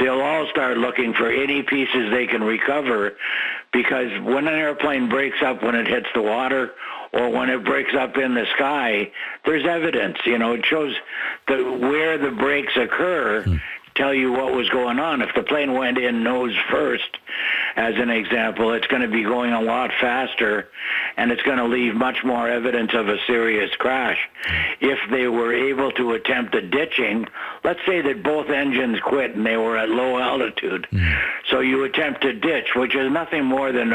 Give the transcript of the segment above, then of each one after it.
they'll all start looking for any pieces they can recover, because when an airplane breaks up when it hits the water or when it breaks up in the sky, there's evidence. It shows where the breaks occur, tell you what was going on. If the plane went in nose first, as an example, it's going to be going a lot faster, and it's going to leave much more evidence of a serious crash. If they were able to attempt a ditching, let's say that both engines quit and they were at low altitude. So you attempt to ditch, which is nothing more than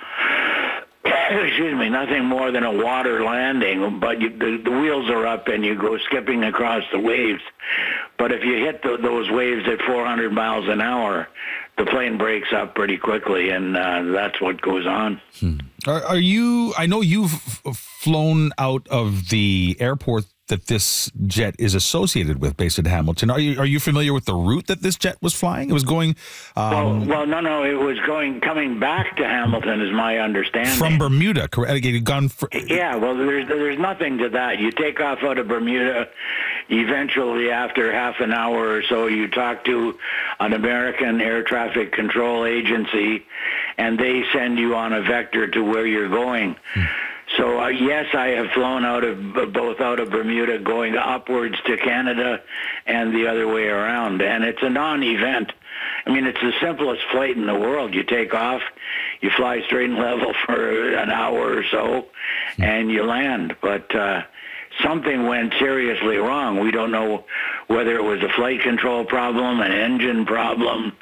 nothing more than a water landing, but the wheels are up and you go skipping across the waves. But if you hit those waves at 400 miles an hour, the plane breaks up pretty quickly, and that's what goes on. Are you? I know you've flown out of the airport that this jet is associated with, based in Hamilton. Are you familiar with the route that this jet was flying? It was going. Well, no. It was coming back to Hamilton, is my understanding. From Bermuda, correct? Yeah. Well, there's nothing to that. You take off out of Bermuda. Eventually, after half an hour or so, you talk to an American air traffic control agency, and they send you on a vector to where you're going. So, yes, I have flown both out of Bermuda going upwards to Canada and the other way around. And it's a non-event. I mean, it's the simplest flight in the world. You take off, you fly straight and level for an hour or so, and you land. But something went seriously wrong. We don't know whether it was a flight control problem, an engine problem,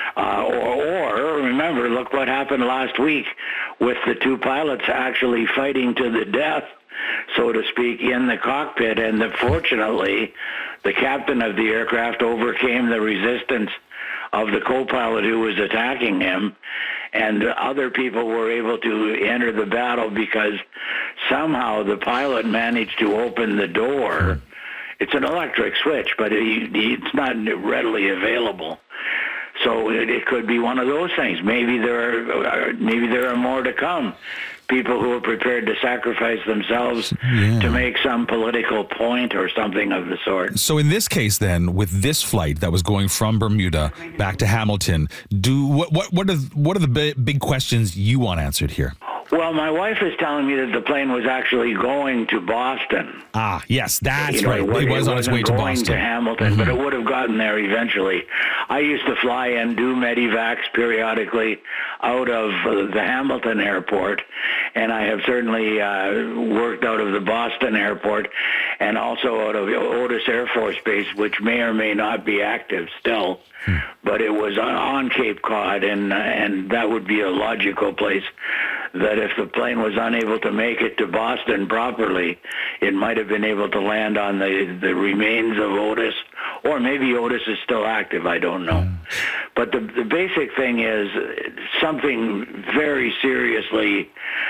or remember, look what happened last week with the two pilots actually fighting to the death, so to speak, in the cockpit. And fortunately, the captain of the aircraft overcame the resistance of the co-pilot who was attacking him, and other people were able to enter the battle because somehow the pilot managed to open the door. It's an electric switch, but it's not readily available. So it could be one of those things. Maybe there are more to come. People who are prepared to sacrifice themselves to make some political point or something of the sort. So in this case, then, with this flight that was going from Bermuda back to Hamilton, what are the big questions you want answered here? Well, my wife is telling me that the plane was actually going to Boston. Ah, yes, that's right. It was on its way to Boston. Going to Hamilton, but it would have gotten there eventually. I used to fly and do medevacs periodically out of the Hamilton airport, and I have certainly worked out of the Boston airport and also out of Otis Air Force Base, which may or may not be active still. But it was on Cape Cod, and that would be a logical place that if the plane was unable to make it to Boston properly, it might have been able to land on the remains of Otis, or maybe Otis is still active, I don't know. But the basic thing is something very seriously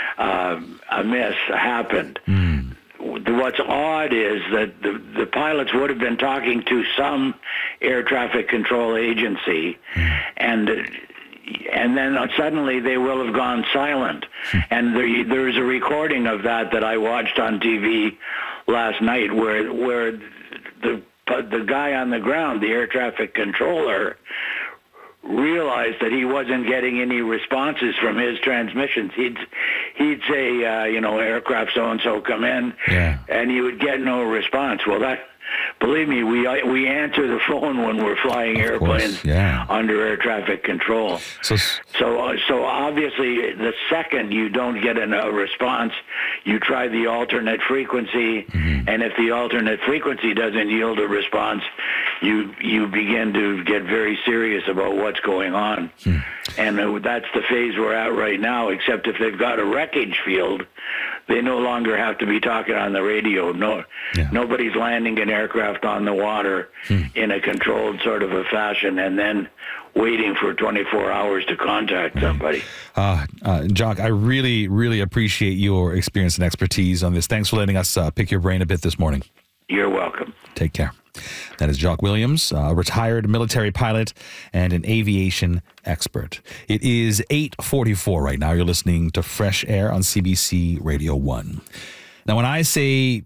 amiss happened. What's odd is that the pilots would have been talking to some air traffic control agency, and then suddenly they will have gone silent. And there's a recording of that I watched on TV last night where the guy on the ground, the air traffic controller, realized that he wasn't getting any responses from his transmissions. He'd say, aircraft so-and-so come in, and he would get no response. Well, believe me, we answer the phone when we're flying airplanes under air traffic control. So obviously, the second you don't get a response, you try the alternate frequency, and if the alternate frequency doesn't yield a response, you begin to get very serious about what's going on. And that's the phase we're at right now, except if they've got a wreckage field, they no longer have to be talking on the radio. Nobody's landing an aircraft on the water in a controlled sort of a fashion and then waiting for 24 hours to contact somebody. Jock, I really, really appreciate your experience and expertise on this. Thanks for letting us pick your brain a bit this morning. You're welcome. Take care. That is Jock Williams, a retired military pilot and an aviation expert. It is 8:44 right now. You're listening to Fresh Air on CBC Radio 1. Now, when I say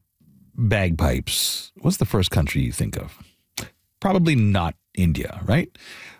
bagpipes, what's the first country you think of? Probably not India, right?